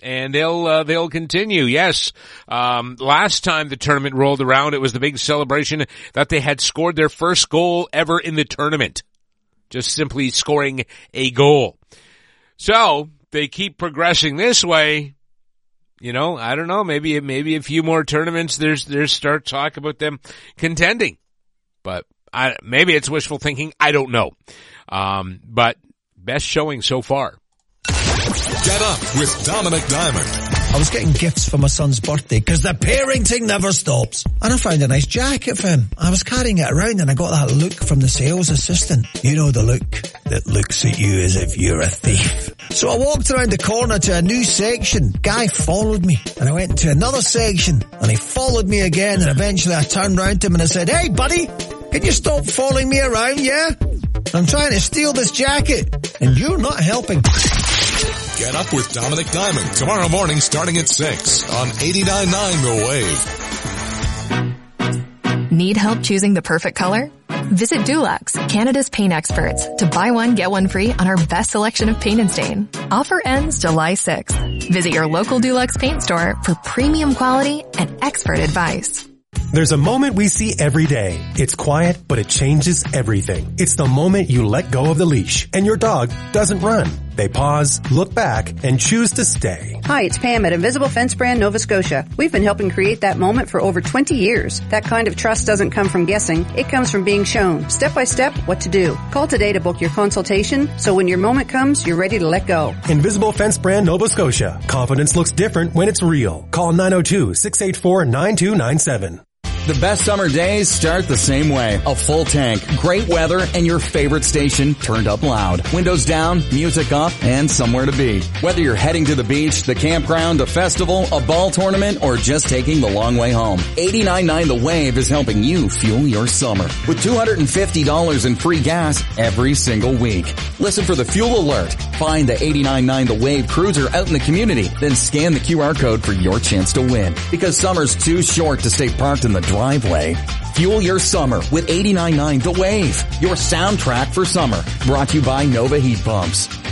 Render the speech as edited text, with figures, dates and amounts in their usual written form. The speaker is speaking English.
and they'll continue. Yes. Last time the tournament rolled around, it was the big celebration that they had scored their first goal ever in the tournament. Just simply scoring a goal. So they keep progressing this way. You know, I don't know, maybe a few more tournaments, there's start talk about them contending. But maybe it's wishful thinking, I don't know. But best showing so far. Get up with Dominic Diamond. I was getting gifts for my son's birthday because the parenting never stops. And I found a nice jacket for him. I was carrying it around and I got that look from the sales assistant. You know, the look that looks at you as if you're a thief. So I walked around the corner to a new section. Guy followed me and I went to another section and he followed me again, and eventually I turned round to him and I said, "Hey buddy, can you stop following me around, yeah? I'm trying to steal this jacket and you're not helping." Get up with Dominic Diamond tomorrow morning starting at 6 on 89.9 The Wave. Need help choosing the perfect color? Visit Dulux, Canada's paint experts, to buy one, get one free on our best selection of paint and stain. Offer ends July 6th. Visit your local Dulux paint store for premium quality and expert advice. There's a moment we see every day. It's quiet, but it changes everything. It's the moment you let go of the leash and your dog doesn't run. They pause, look back, and choose to stay. Hi, it's Pam at Invisible Fence Brand Nova Scotia. We've been helping create that moment for over 20 years. That kind of trust doesn't come from guessing. It comes from being shown, step by step, what to do. Call today to book your consultation so when your moment comes, you're ready to let go. Invisible Fence Brand Nova Scotia. Confidence looks different when it's real. Call 902-684-9297. The best summer days start the same way. A full tank, great weather, and your favorite station turned up loud. Windows down, music up, and somewhere to be. Whether you're heading to the beach, the campground, a festival, a ball tournament, or just taking the long way home, 89.9 The Wave is helping you fuel your summer with $250 in free gas every single week. Listen for the fuel alert. Find the 89.9 The Wave cruiser out in the community, then scan the QR code for your chance to win. Because summer's too short to stay parked in the driveway. Fuel your summer with 89.9 The Wave, your soundtrack for summer. Brought to you by Nova Heat Pumps.